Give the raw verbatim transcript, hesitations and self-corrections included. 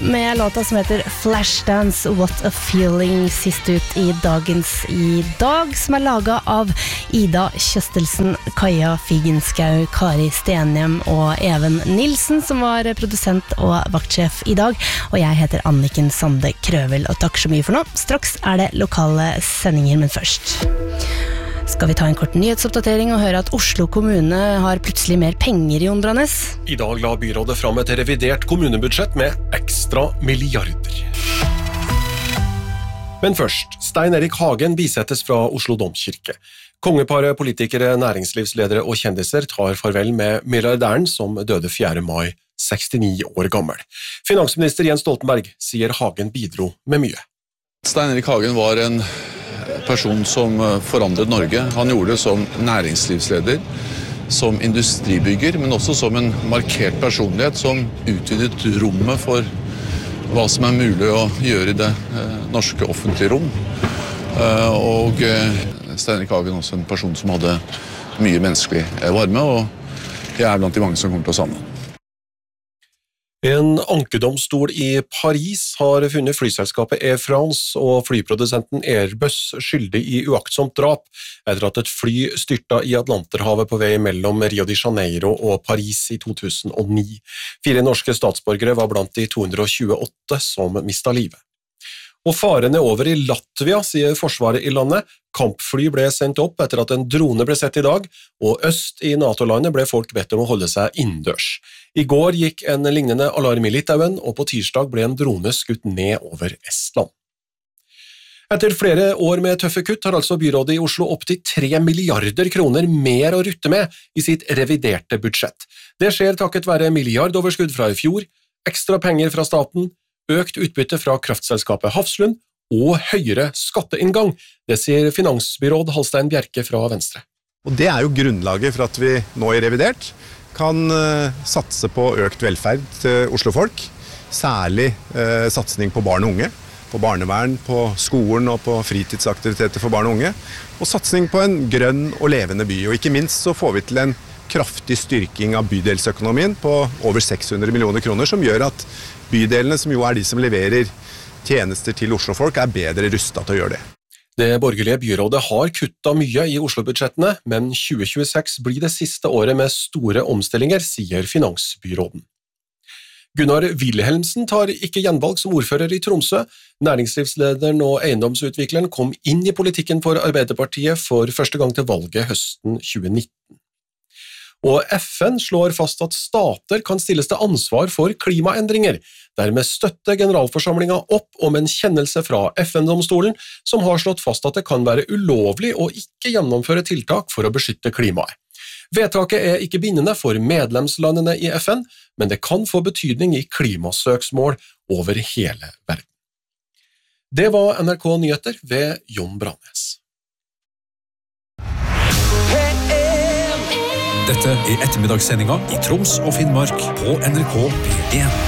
med låta som heter Flashdance What a Feeling, sist ut i dagens i dag, som er laget av Ida Kjøstelsen, Kaja Figenskau, Kari Stenhjem og Even Nilsen, som var produsent og vaktsjef i dag. Og jeg heter Anniken Sande Krøvel, og takk så mye for nå. Straks er det lokale sendinger, men først skal vi ta en kort nyhetsoppdatering og høre at Oslo kommune har plutselig mer penger, Jon Brannes. I dag la byrådet fram et revidert kommunebudsjett med ekstra milliarder. Men først, Stein Erik Hagen bisettes fra Oslo Domkirke. Kongeparet, politikere, næringslivsledere og kjendiser tar farvel med milliardæren som døde fjerde mai, sekstini år gammel. Finansminister Jens Stoltenberg sier Hagen bidro med mye. Stein Erik Hagen var en person som forandret Norge. Han gjorde det som næringslivsleder, som industribygger, men også som en markert personlighet som utvidet rommet for hva som er mulig å gjøre i det norske offentlige rom. Og Stein Erik Hagen er også en person som hadde mye menneskelig varme, og jeg er blant de mange som kommer til å savne. En ankedomstol i Paris har funnet flyselskapet Air France og flyprodusenten Airbus skyldig i uaktsomt drap etter at et fly styrta i Atlanterhavet på vei mellom Rio de Janeiro og Paris i to tusen og ni. Fire norske statsborgere var blant de to hundre og tjueåtte som mistet livet. Og faren er over i Latvia, sier forsvaret i landet. Kampfly ble sendt opp etter at en drone ble sett i dag, og øst i NATO-landet ble folk bedt om å holde seg innendørs. I går gikk en lignende alarm i Litauen, og på tirsdag ble en drone skutt ned over Estland. Etter flere år med tøffe kutt har altså byrådet i Oslo opp til tre milliarder kroner mer å rutte med i sitt reviderte budsjett. Det skjer takket være milliardoverskudd fra i fjor, ekstra penger fra staten, økt utbytte fra kraftselskapet Hafslund og høyere skatteinngang. Det sier finansbyråd Halstein Bjerke fra Venstre. Og det er jo grunnlaget for at vi nå i revidert kan uh, satse på økt velferd til Oslo-folk, særlig uh, satsning på barn og unge, på barnevern, på skolen og på fritidsaktiviteter for barn og unge, og satsning på en grønn og levende by. Og ikke minst så får vi til en kraftig styrking av bydelsøkonomien på over seks hundre millioner kroner, som gjør at bydelene, som jo er de som leverer tjenester til Oslo-folk, er bedre rustet til å gjøre det. Det borgerlige byrådet har kuttet mye i Oslo-budsjettene, men tjue tjueseks blir det siste året med store omstillinger, sier finansbyråden. Gunnar Wilhelmsen tar ikke gjenvalg som ordfører i Tromsø. Næringslivslederen og eiendomsutvikleren kom inn i politikken for Arbeiderpartiet for første gang til valget høsten tjue nitten. Og F N slår fast at stater kan stilles til ansvar for klimaendringer. Dermed støtter generalforsamlingen opp om en kjennelse fra F N-domstolen, som har slått fast at det kan være ulovlig å ikke gjennomføre tiltak for å beskytte klimaet. Vedtaket er ikke bindende for medlemslandene i F N, men det kan få betydning i klimasøksmål over hele verden. Det var N R K Nyheter ved Jon Brannes. Dette er ettermiddagssendinga i Troms og Finnmark på N R K P en.